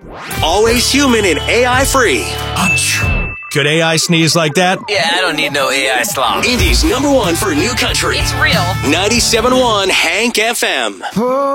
Always human and AI free. Could AI sneeze like that? Yeah, I don't need no AI slop. Indy's #1 for new country. It's real. 97.1 Hank FM.